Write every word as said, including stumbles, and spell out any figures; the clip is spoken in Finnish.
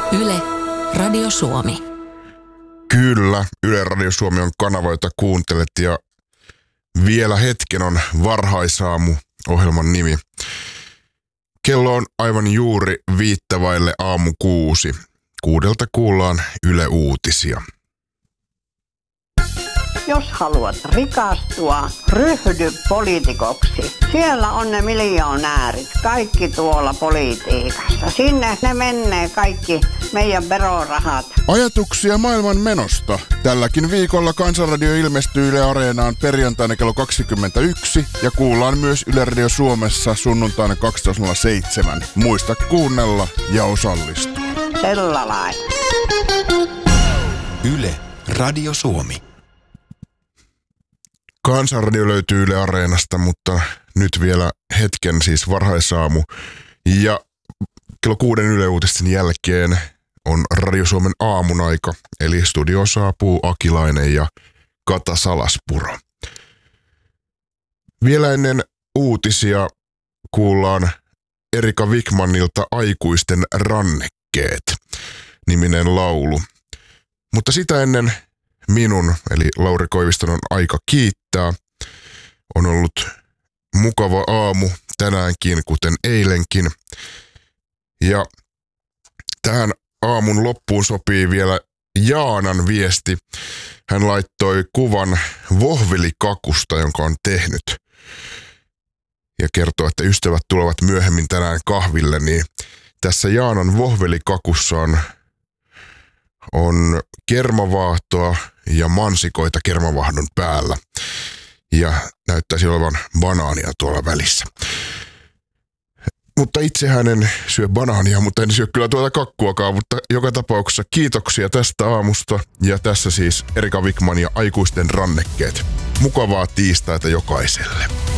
Yle, Radio Suomi. Kyllä, Yle Radio Suomi on kanava, jota kuuntelet, ja vielä hetken on Varhaisaamu ohjelman nimi. Kello on aivan juuri viittävaille aamu kuusi. Kuudelta kuullaan Yle Uutisia. Jos haluat rikastua, ryhdy poliitikoksi. Siellä on ne miljonäärit, kaikki tuolla politiikassa. Sinne ne menee kaikki meidän verorahat. Ajatuksia maailman menosta. Tälläkin viikolla Kansanradio ilmestyy Yle Areenaan perjantaina kello kaksikymmentäyksi ja kuullaan myös Yle Radio Suomessa sunnuntaina kaksitoista nolla seitsemän. Muista kuunnella ja osallistua. Sellainen. Yle Radio Suomi. Kansanradio löytyy Yle Areenasta, mutta nyt vielä hetken siis Varhaisaamu. Ja kello kuuden Yle Uutisten jälkeen on Radio Suomen aamun aika, eli studioon saapuu Akilainen ja Kata Salaspuro. Vielä ennen uutisia kuullaan Erika Wikmanilta Aikuisten rannekkeet -niminen laulu. Mutta sitä ennen minun, eli Lauri Koiviston, on aika kiittää. On ollut mukava aamu tänäänkin, kuten eilenkin. Ja tähän aamun loppuun sopii vielä Jaanan viesti. Hän laittoi kuvan vohvelikakusta, jonka on tehnyt. Ja kertoo, että ystävät tulevat myöhemmin tänään kahville, niin tässä Jaanan vohvelikakussa on, on kermavaahtoa ja mansikoita kermavahdon päällä. Ja näyttäisi olevan banaania tuolla välissä. Mutta itsehän en syö banaania, mutta en syö kyllä tuota kakkuakaan. Mutta joka tapauksessa kiitoksia tästä aamusta. Ja tässä siis Erika Wikman ja Aikuisten rannekkeet. Mukavaa tiistaita jokaiselle.